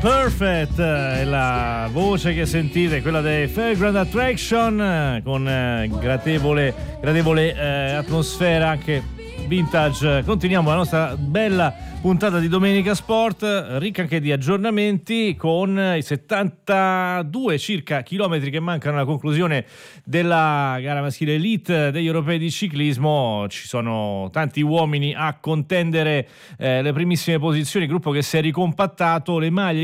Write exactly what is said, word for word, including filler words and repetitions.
Perfect è la voce che sentite, quella dei Fairground Attraction, con eh, gradevole, gradevole eh, atmosfera anche vintage. Continuiamo la nostra bella puntata di Domenica Sport, ricca anche di aggiornamenti, con i settantadue circa chilometri che mancano alla conclusione della gara maschile elite degli europei di ciclismo. Ci sono tanti uomini a contendere eh, le primissime posizioni, gruppo che si è ricompattato, le maglie